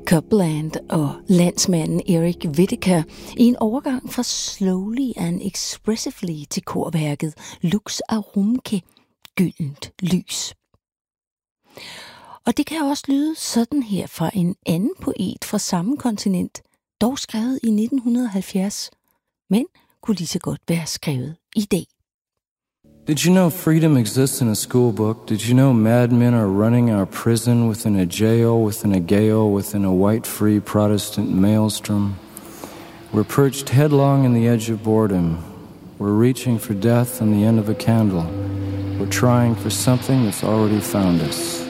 Copland og landsmanden Eric Whittaker i en overgang fra Slowly and Expressively til korværket Lux Arumque, gyldent lys. Og det kan også lyde sådan her fra en anden poet fra samme kontinent, dog skrevet i 1970, men kunne lige så godt være skrevet i dag. Did you know freedom exists in a school book? Did you know madmen are running our prison within a jail, within a gale, within a white free Protestant maelstrom? We're perched headlong in the edge of boredom. We're reaching for death on the end of a candle. We're trying for something that's already found us.